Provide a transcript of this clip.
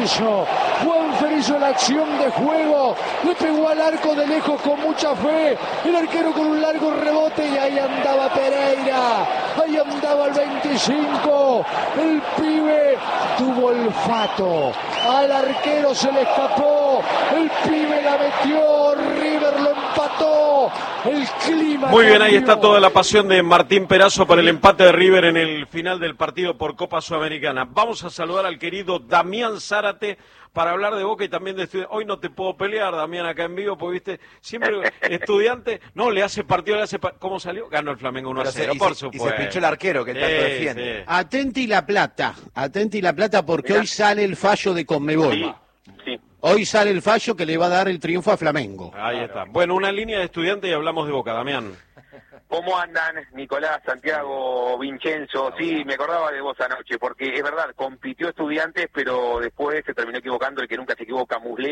Juanfer hizo la acción de juego, le pegó al arco de lejos con mucha fe, el arquero con un largo rebote y ahí andaba Pereira, ahí andaba el 25, el pibe tuvo olfato, al arquero se le escapó, el pibe la metió, River lo empató, el clima muy bien, cambió. ahí está toda la pasión de Martín Perazo para el empate de River en el final del partido por Copa Sudamericana. Vamos a saludar al querido Damián Zárate para hablar de Boca y también de Estudiantes. Hoy no te puedo pelear, Damián, acá en vivo, porque viste, siempre Estudiante, no, le hace partido, ¿cómo salió? Ganó el Flamengo 1-0, por supuesto. Y se pinchó el arquero que tanto defiende. Sí. Atenti La Plata porque hoy sale el fallo de Conmebol. Sí. Hoy sale el fallo que le va a dar el triunfo a Flamengo. Ahí está. Bueno, una línea de Estudiantes y hablamos de Boca, Damián. ¿Cómo andan, Nicolás, Santiago, Vincenzo? Sí, me acordaba de vos anoche, porque es verdad, compitió Estudiantes, pero después se terminó equivocando el que nunca se equivoca, Muslera.